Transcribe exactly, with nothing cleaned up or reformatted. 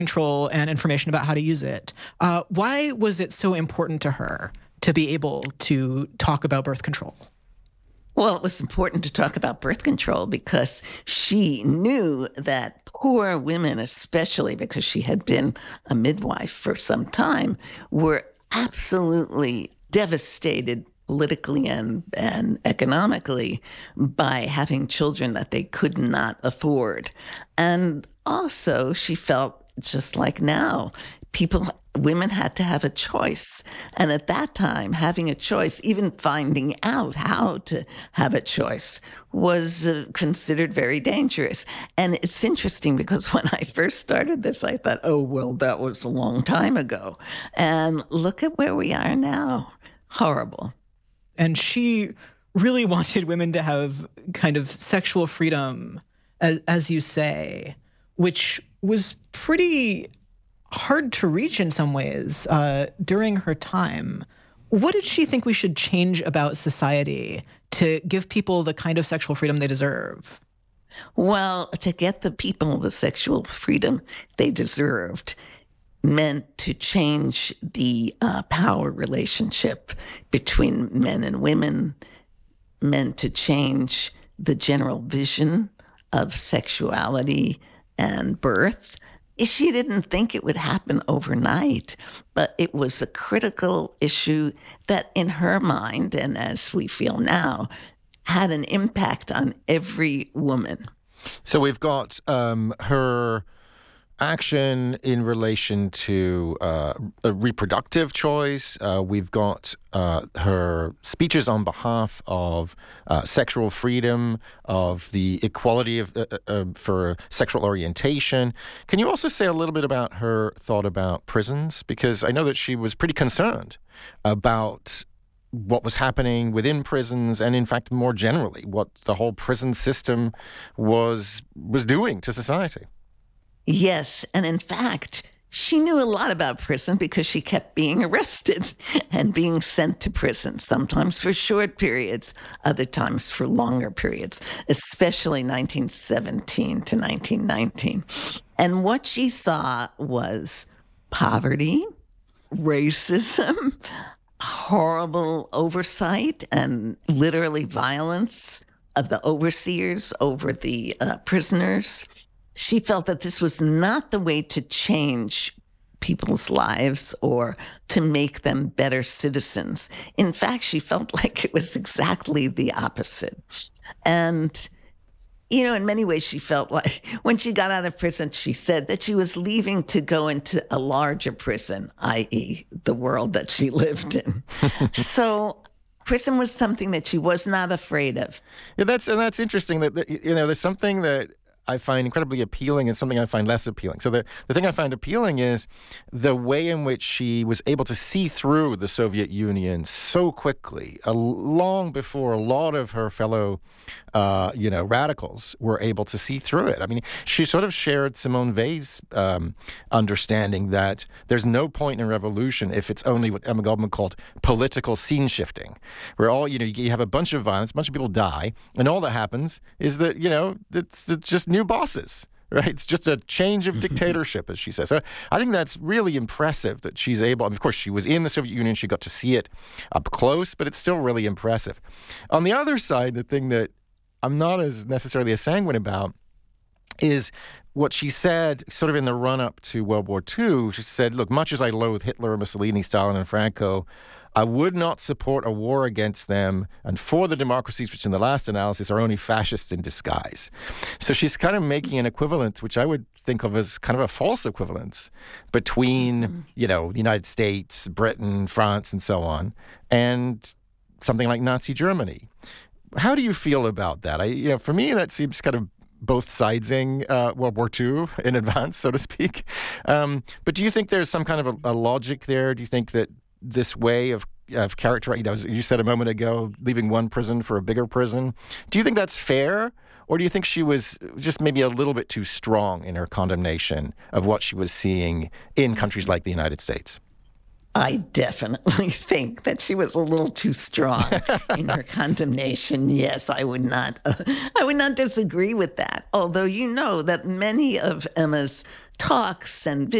control and information about how to use it. Uh, why was it so important to her to be able to talk about birth control? Well, it was important to talk about birth control because she knew that poor women, especially because she had been a midwife for some time, were absolutely devastated politically and, and economically by having children that they could not afford. And also, she felt just like now, people, women had to have a choice. And at that time, having a choice, even finding out how to have a choice, was uh, considered very dangerous. And it's interesting because when I first started this, I thought, oh, well, that was a long time ago. And look at where we are now. Horrible. And she really wanted women to have kind of sexual freedom, as, as you say, which was pretty hard to reach in some ways uh, during her time. What did she think we should change about society to give people the kind of sexual freedom they deserve? Well, to get the people the sexual freedom they deserved meant to change the uh, power relationship between men and women, meant to change the general vision of sexuality and birth. She didn't think it would happen overnight, but it was a critical issue that in her mind, and as we feel now, had an impact on every woman. So we've got um, her action in relation to uh, a reproductive choice. Uh, we've got uh, her speeches on behalf of uh, sexual freedom, of the equality of uh, uh, for sexual orientation. Can you also say a little bit about her thought about prisons? Because I know that she was pretty concerned about what was happening within prisons and, in fact, more generally, what the whole prison system was was doing to society. Yes, and in fact, she knew a lot about prison because she kept being arrested and being sent to prison, sometimes for short periods, other times for longer periods, especially nineteen seventeen to nineteen nineteen. And what she saw was poverty, racism, horrible oversight, and literally violence of the overseers over the uh, prisoners. She felt that this was not the way to change people's lives or to make them better citizens. In fact, she felt like it was exactly the opposite. And, you know, in many ways, she felt like when she got out of prison, she said that she was leaving to go into a larger prison, that is the world that she lived in. So prison was something that she was not afraid of. Yeah, that's and that's interesting that, that you know, there's something that I find incredibly appealing and something I find less appealing. So the, the thing I find appealing is the way in which she was able to see through the Soviet Union so quickly, uh, long before a lot of her fellow, uh, you know, radicals were able to see through it. I mean, she sort of shared Simone Weil's um, understanding that there's no point in a revolution if it's only what Emma Goldman called political scene shifting, where all, you know, you have a bunch of violence, a bunch of people die, and all that happens is that, you know, it's, it's just new bosses, right? It's just a change of dictatorship, as she says. So I think that's really impressive that she's able, of course, she was in the Soviet Union, she got to see it up close, but it's still really impressive. On the other side, the thing that I'm not as necessarily as sanguine about is what she said sort of in the run-up to World War Two. She said, look, much as I loathe Hitler, Mussolini, Stalin, and Franco, I would not support a war against them and for the democracies, which in the last analysis are only fascists in disguise. So she's kind of making an equivalence, which I would think of as kind of a false equivalence between, mm-hmm. you know, the United States, Britain, France, and so on, and something like Nazi Germany. How do you feel about that? I, you know, for me, that seems kind of both sidesing uh, World War Two in advance, so to speak. Um, but do you think there's some kind of a, a logic there? Do you think that this way of of character, you know, as you said a moment ago, leaving one prison for a bigger prison, do you think that's fair? Or do you think she was just maybe a little bit too strong in her condemnation of what she was seeing in countries like the United States? I definitely think that she was a little too strong in her condemnation. Yes, I would not. Uh, I would not disagree with that. Although you know that many of Emma's talks and